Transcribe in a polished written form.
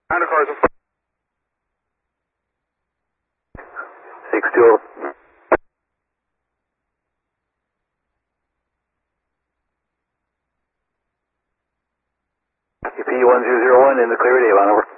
Honda cars. 620. UP1001 in the clear, Dave, on over.